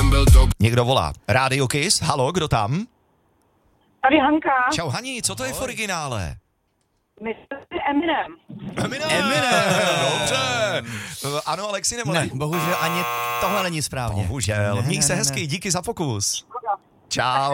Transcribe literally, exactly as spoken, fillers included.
ten byl top. Někdo volá. Radio Kiss, halo, kdo tam? Tady Hanka. Čau Hani, co to je v originále? Myslím si Eminem. Eminem. Eminem. Dobře. Ano, Alexi, nebo Ne, bohužel ani tohle není správně. Bohužel. Ne, Měj ne, se ne, hezky, ne. díky za pokus. Čau.